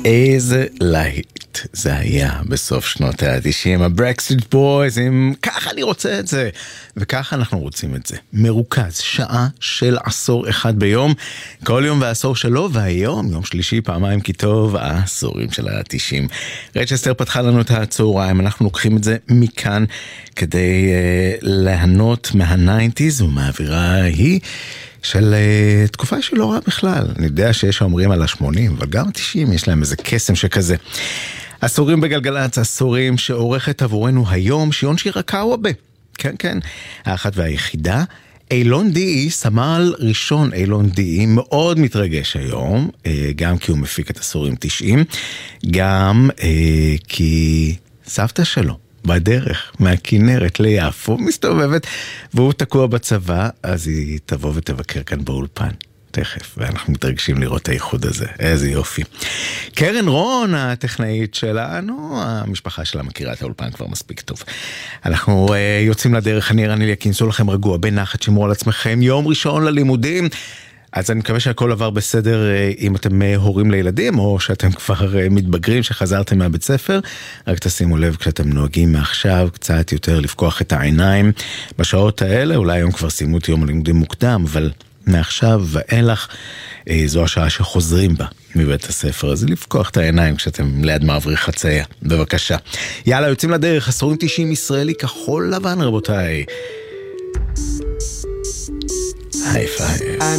איזה להיט זה היה בסוף שנות ה-90, הברקסטריט בויז, עם ככה אני רוצה את זה, וככה אנחנו רוצים את זה. מרוכז, שעה של עשור אחד ביום, כל יום והעשור שלו, והיום, יום שלישי, פעמיים כי טוב, העשורים של ה-90. רצ'סטר פתחה לנו את הצהריים, אנחנו לוקחים את זה מכאן, כדי להנות מה-90s, ומהאווירה היא של תקופה שלא רע בכלל. אני יודע שיש אומרים על ה-80, אבל גם ה-90 יש להם איזה קסם שכזה. עשורים בגלגלצ, עשורים שעורכת עבורנו היום שיון שירקאווה. כן, כן, האחת והיחידה. אילון די, סמל ראשון אילון די, מאוד מתרגש היום, גם כי הוא מפיק את עשורים 90, גם כי סבתא שלו בדרך מהכינרת ליפו מסתובבת, והוא תקוע בצבא, אז היא תבוא ותבקר כאן באולפן. תכף, ואנחנו מתרגשים לראות את האיחוד הזה. איזה יופי. קרן רון, הטכנאית שלנו, המשפחה שלה מכירה את האולפן כבר מספיק טוב. אנחנו יוצאים לדרך, אני רן אליקים, סעו לכם רגוע, בנחת, שמרו על עצמכם, יום ראשון ללימודים. אז אני מקווה שהכל עבר בסדר אם אתם הורים לילדים, או שאתם כבר מתבגרים שחזרתם מהבית ספר. רק תשימו לב כשאתם נוהגים מעכשיו קצת יותר לפקוח את העיניים. בשעות האלה, אולי היום כבר סיימו את יום הלימודים מוקדם, אבל מעכשיו ואילך זו השעה שחוזרים בה מבית הספר. אז לפקוח את העיניים כשאתם ליד מעברי חצייה. בבקשה. יאללה, יוצאים לדרך, עשורים 90 ישראלי כחול לבן, רבותיי. היי פיי.